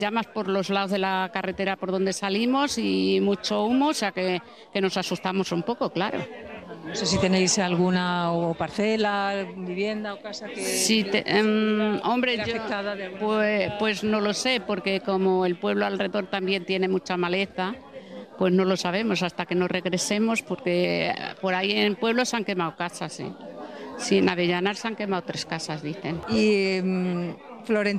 Llamas por los lados de la carretera por donde salimos y mucho humo, o sea que nos asustamos un poco, claro. No sé si tenéis alguna o parcela, vivienda o casa Sí, que se pudiera hombre, ver yo afectada de alguna pues manera. no lo sé, porque como el pueblo alrededor también tiene mucha maleza, pues no lo sabemos hasta que nos regresemos, porque por ahí en el pueblo se han quemado casas, sí. Sí, en Avellanar se han quemado 3 casas, dicen. Y Florentina.